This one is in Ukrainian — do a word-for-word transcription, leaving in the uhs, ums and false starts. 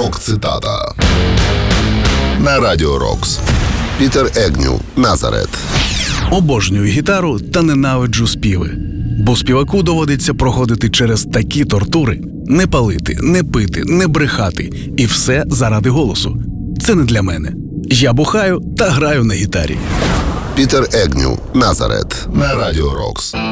Рок-цитата на Радіо Рокс. Пітер Егню, Назарет. Обожнюю гітару та ненавиджу співи. Бо співаку доводиться проходити через такі тортури. Не палити, не пити, не брехати. І все заради голосу. Це не для мене. Я бухаю та граю на гітарі. Пітер Егню, Назарет на Радіо Рокс.